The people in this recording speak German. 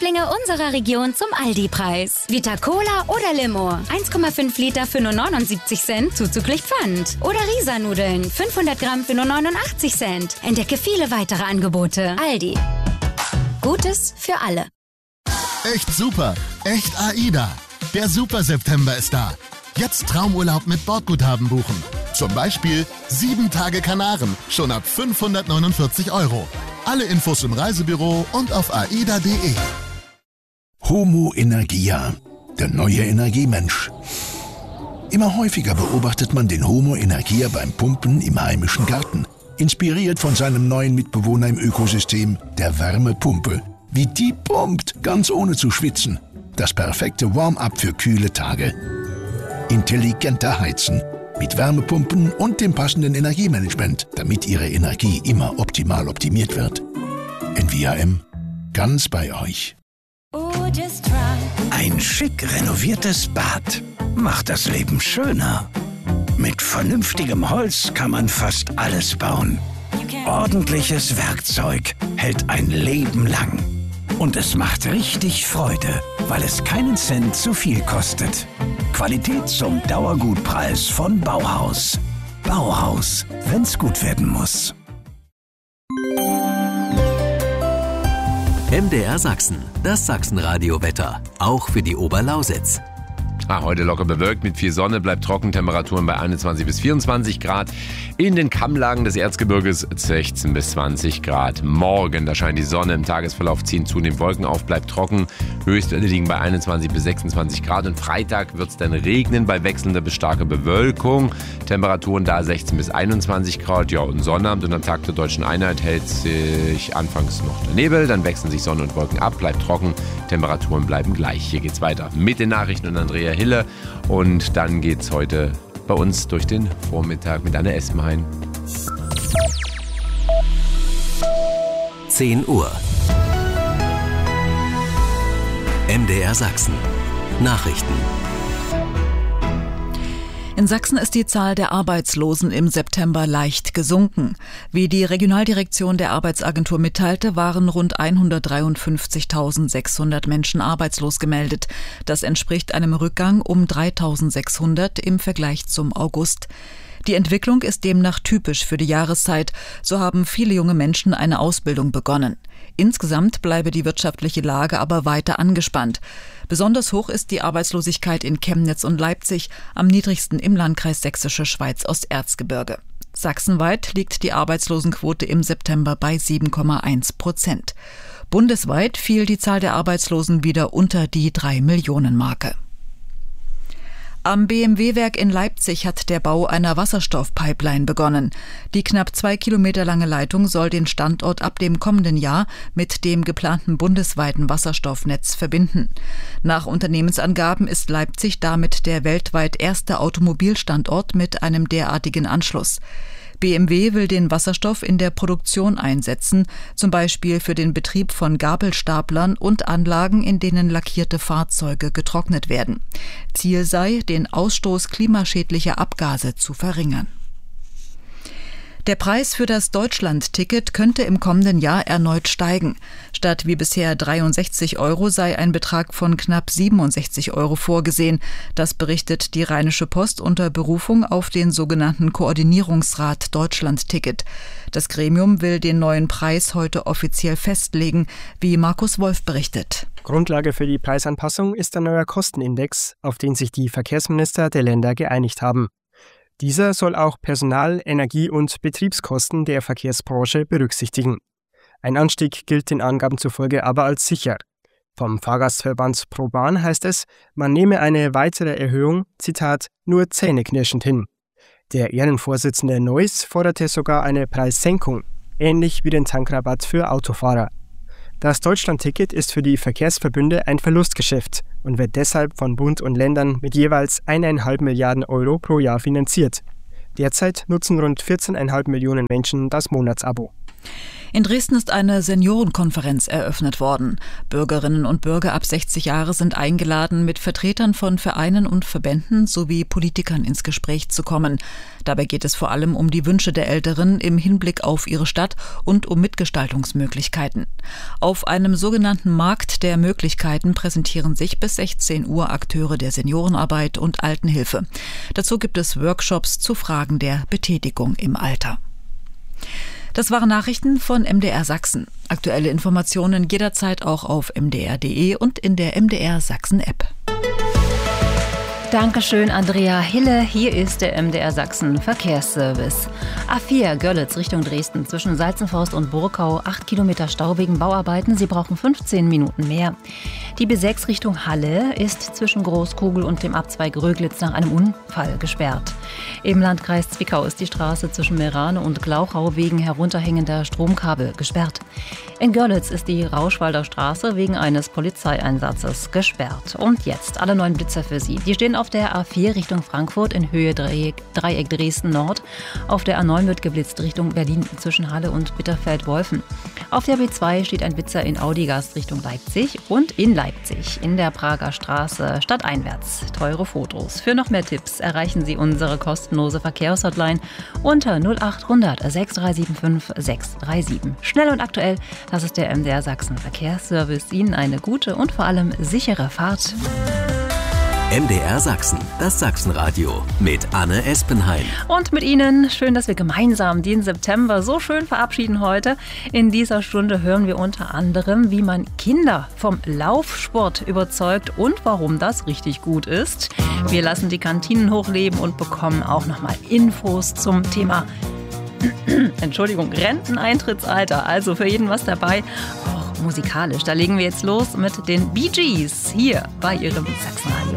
Lieblinge unserer Region zum Aldi-Preis. Vita Cola oder Limo. 1,5 Liter für nur 79 Cent zuzüglich Pfand. Oder Risa-Nudeln. 500 Gramm für nur 89 Cent. Entdecke viele weitere Angebote. Aldi. Gutes für alle. Echt super. Echt AIDA. Der Super-September ist da. Jetzt Traumurlaub mit Bordguthaben buchen. Zum Beispiel 7 Tage Kanaren, schon ab 549 €. Alle Infos im Reisebüro und auf aida.de. Homo Energia, der neue Energiemensch. Immer häufiger beobachtet man den Homo Energia beim Pumpen im heimischen Garten. Inspiriert von seinem neuen Mitbewohner im Ökosystem, der Wärmepumpe. Wie die pumpt, ganz ohne zu schwitzen. Das perfekte Warm-up für kühle Tage. Intelligenter Heizen. Mit Wärmepumpen und dem passenden Energiemanagement, damit Ihre Energie immer optimal optimiert wird. NVIM, ganz bei euch. Ein schick renoviertes Bad macht das Leben schöner. Mit vernünftigem Holz kann man fast alles bauen. Ordentliches Werkzeug hält ein Leben lang. Und es macht richtig Freude, weil es keinen Cent zu viel kostet. Qualität zum Dauergutpreis von Bauhaus. Bauhaus, wenn's gut werden muss. MDR Sachsen, das Sachsenradio-Wetter, auch für die Oberlausitz. Heute locker bewölkt mit viel Sonne, bleibt trocken, Temperaturen bei 21 bis 24 Grad. In den Kammlagen des Erzgebirges 16 bis 20 Grad. Morgen, da scheint die Sonne, im Tagesverlauf ziehen zunehmend Wolken auf, bleibt trocken. Höchstwerte liegen bei 21 bis 26 Grad. Und Freitag wird es dann regnen bei wechselnder bis starker Bewölkung. Temperaturen da 16 bis 21 Grad. Ja, und Sonnabend und am Tag der Deutschen Einheit hält sich anfangs noch der Nebel. Dann wechseln sich Sonne und Wolken ab, bleibt trocken. Temperaturen bleiben gleich. Hier geht's weiter mit den Nachrichten und Andrea Hille. Und dann geht's heute bei uns durch den Vormittag mit Anne Esmein. 10 Uhr. MDR Sachsen. Nachrichten. In Sachsen ist die Zahl der Arbeitslosen im September leicht gesunken. Wie die Regionaldirektion der Arbeitsagentur mitteilte, waren rund 153.600 Menschen arbeitslos gemeldet. Das entspricht einem Rückgang um 3.600 im Vergleich zum August. Die Entwicklung ist demnach typisch für die Jahreszeit. So haben viele junge Menschen eine Ausbildung begonnen. Insgesamt bleibe die wirtschaftliche Lage aber weiter angespannt. Besonders hoch ist die Arbeitslosigkeit in Chemnitz und Leipzig, am niedrigsten im Landkreis Sächsische Schweiz-Osterzgebirge. Sachsenweit liegt die Arbeitslosenquote im September bei 7,1%. Bundesweit fiel die Zahl der Arbeitslosen wieder unter die 3-Millionen-Marke. Am BMW-Werk in Leipzig hat der Bau einer Wasserstoffpipeline begonnen. Die knapp 2 Kilometer lange Leitung soll den Standort ab dem kommenden Jahr mit dem geplanten bundesweiten Wasserstoffnetz verbinden. Nach Unternehmensangaben ist Leipzig damit der weltweit erste Automobilstandort mit einem derartigen Anschluss. BMW will den Wasserstoff in der Produktion einsetzen, zum Beispiel für den Betrieb von Gabelstaplern und Anlagen, in denen lackierte Fahrzeuge getrocknet werden. Ziel sei, den Ausstoß klimaschädlicher Abgase zu verringern. Der Preis für das Deutschland-Ticket könnte im kommenden Jahr erneut steigen. Statt wie bisher 63 € sei ein Betrag von knapp 67 € vorgesehen. Das berichtet die Rheinische Post unter Berufung auf den sogenannten Koordinierungsrat Deutschland-Ticket. Das Gremium will den neuen Preis heute offiziell festlegen, wie Markus Wolf berichtet. Grundlage für die Preisanpassung ist ein neuer Kostenindex, auf den sich die Verkehrsminister der Länder geeinigt haben. Dieser soll auch Personal-, Energie- und Betriebskosten der Verkehrsbranche berücksichtigen. Ein Anstieg gilt den Angaben zufolge aber als sicher. Vom Fahrgastverband ProBahn heißt es, man nehme eine weitere Erhöhung, Zitat, nur zähneknirschend hin. Der Ehrenvorsitzende Neuss forderte sogar eine Preissenkung, ähnlich wie den Tankrabatt für Autofahrer. Das Deutschland-Ticket ist für die Verkehrsverbünde ein Verlustgeschäft und wird deshalb von Bund und Ländern mit jeweils 1,5 Milliarden € pro Jahr finanziert. Derzeit nutzen rund 14,5 Millionen Menschen das Monatsabo. In Dresden ist eine Seniorenkonferenz eröffnet worden. Bürgerinnen und Bürger ab 60 Jahre sind eingeladen, mit Vertretern von Vereinen und Verbänden sowie Politikern ins Gespräch zu kommen. Dabei geht es vor allem um die Wünsche der Älteren im Hinblick auf ihre Stadt und um Mitgestaltungsmöglichkeiten. Auf einem sogenannten Markt der Möglichkeiten präsentieren sich bis 16 Uhr Akteure der Seniorenarbeit und Altenhilfe. Dazu gibt es Workshops zu Fragen der Betätigung im Alter. Das waren Nachrichten von MDR Sachsen. Aktuelle Informationen jederzeit auch auf mdr.de und in der MDR Sachsen App. Dankeschön, Andrea Hille. Hier ist der MDR Sachsen Verkehrsservice. A4 Görlitz Richtung Dresden zwischen Salzenforst und Burkau. 8 Kilometer Stau wegen Bauarbeiten. Sie brauchen 15 Minuten mehr. Die B6 Richtung Halle ist zwischen Großkugel und dem Abzweig Röglitz nach einem Unfall gesperrt. Im Landkreis Zwickau ist die Straße zwischen Meerane und Glauchau wegen herunterhängender Stromkabel gesperrt. In Görlitz ist die Rauschwalder Straße wegen eines Polizeieinsatzes gesperrt. Und jetzt alle neuen Blitzer für Sie. Die stehen auf der A4 Richtung Frankfurt in Höhe Dreieck Dresden Nord. Auf der A9 wird geblitzt Richtung Berlin zwischen Halle und Bitterfeld-Wolfen. Auf der B2 steht ein Blitzer in Audigast Richtung Leipzig und in Leipzig in der Prager Straße stadteinwärts. Teure Fotos. Für noch mehr Tipps erreichen Sie unsere kostenlose Verkehrshotline unter 0800 6375 637. Schnell und aktuell, das ist der MDR Sachsen Verkehrsservice. Ihnen eine gute und vor allem sichere Fahrt. MDR Sachsen, das Sachsenradio mit Anne Espenheim. Und mit Ihnen, schön, dass wir gemeinsam den September so schön verabschieden heute. In dieser Stunde hören wir unter anderem, wie man Kinder vom Laufsport überzeugt und warum das richtig gut ist. Wir lassen die Kantinen hochleben und bekommen auch nochmal Infos zum Thema Renteneintrittsalter. Also für jeden was dabei, auch musikalisch. Da legen wir jetzt los mit den Bee Gees hier bei Ihrem Sachsenradio.